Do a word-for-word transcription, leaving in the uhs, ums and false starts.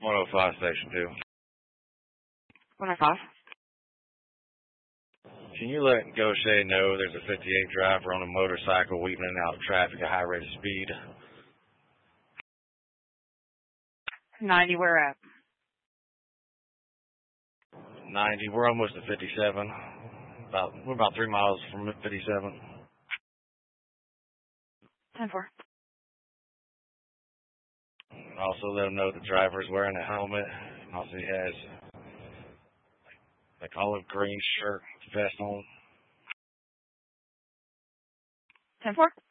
one oh five, Station two. one oh five. Can you let Gaucher know there's a fifty-eight driver on a motorcycle weaving in and out of traffic at high rate of speed? ninety, where at? ninety, we're almost at fifty-seven. About, we're about three miles from fifty-seven. ten four. Also let him know the driver's wearing a helmet. Also he has like olive green shirt, vest on. ten four.